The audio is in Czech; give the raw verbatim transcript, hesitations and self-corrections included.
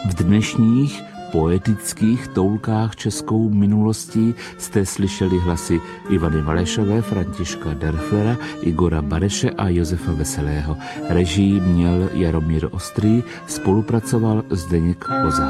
V dnešních poetických toulkách českou minulostí jste slyšeli hlasy Ivany Valešové, Františka Derflera, Igora Bareše a Josefa Veselého. Režii měl Jaromír Ostrý, spolupracoval Zdeněk Kozák.